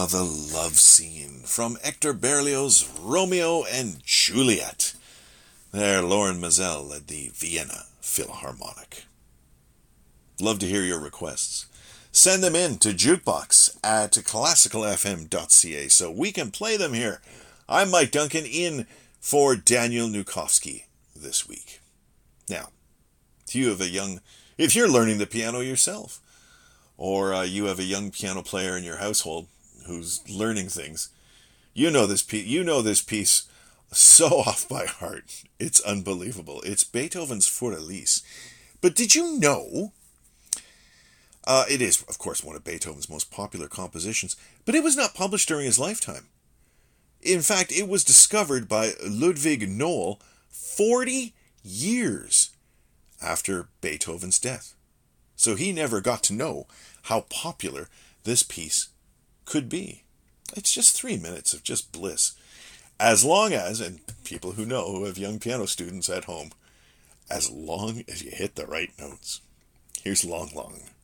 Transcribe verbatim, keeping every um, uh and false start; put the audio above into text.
the love scene from Hector Berlioz's Romeo and Juliet. There, Lauren Mazel led the Vienna Philharmonic. Love to hear your requests. Send them in to jukebox at classical f m dot c a so we can play them here. I'm Mike Duncan in for Daniel Nukowski this week. Now, if you have a young, if you're learning the piano yourself, or uh, you have a young piano player in your household who's learning things, you know this piece. You know this piece so off by heart. It's unbelievable. It's Beethoven's Für Elise. But did you know? Uh, it is, of course, one of Beethoven's most popular compositions, but it was not published during his lifetime. In fact, it was discovered by Ludwig Nohl forty years after Beethoven's death. So he never got to know how popular this piece could be. It's just three minutes of just bliss. As long as, and people who know, who have young piano students at home, as long as you hit the right notes. Here's Long Long.